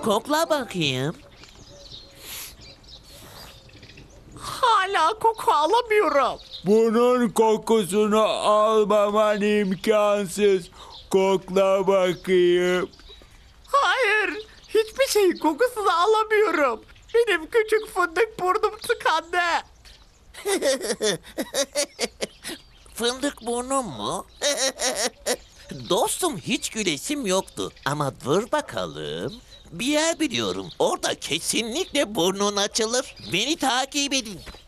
Kokla bakayım. Hala koku alamıyorum. Bunun kokusunu almaman imkansız. Kokla bakayım. Hayır, hiçbir şeyin kokusunu alamıyorum. Benim küçük fındık burnum tıkandı. Fındık burnum mu? Dostum hiç gülesim yoktu. Ama dur bakalım. Bir yer biliyorum. Orada kesinlikle burnun açılır. Beni takip edin.